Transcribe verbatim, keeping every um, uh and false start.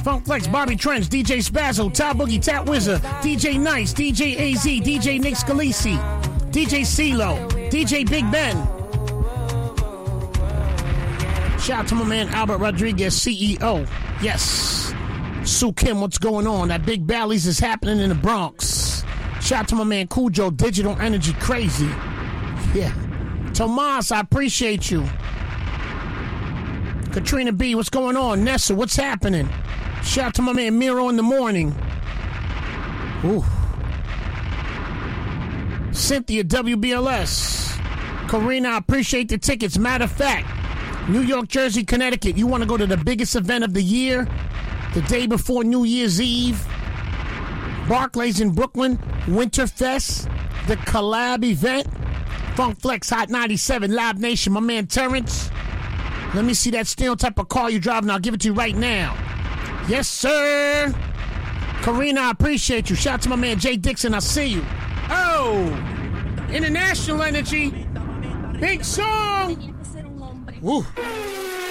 Funk Flex, Bobby Trench, D J Spazzo, Ty Boogie, Tat Wizard, D J Nice, D J A Z, D J Nick Scalisi, D J CeeLo, D J Big Ben. Shout out to my man Albert Rodriguez, C E O. Yes. Sue Kim, what's going on? That Big Bally's is happening in the Bronx. Shout out to my man Cujo, Digital Energy Crazy. Yeah. Tomas, I appreciate you. Katrina B, what's going on? Nessa, what's happening? Shout out to my man Miro in the morning. Ooh. Cynthia, W B L S. Karina, I appreciate the tickets. Matter of fact, New York, Jersey, Connecticut, you want to go to the biggest event of the year? The day before New Year's Eve? Barclays in Brooklyn, Winterfest, the collab event, Funk Flex, Hot ninety-seven, Live Nation, my man Terrence. Let me see that steel type of car you're driving. I'll give it to you right now. Yes, sir. Karina, I appreciate you. Shout out to my man Jay Dixon. I see you. Oh, International Energy. Big song. Woo.